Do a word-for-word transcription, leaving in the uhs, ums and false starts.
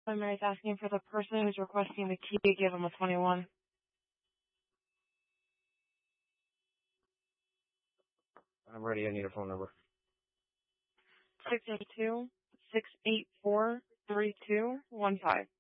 Mary's asking for the person who's requesting the key to give him a twenty-one. I'm ready. I need a phone number. six eight two, six eight four, three two one five.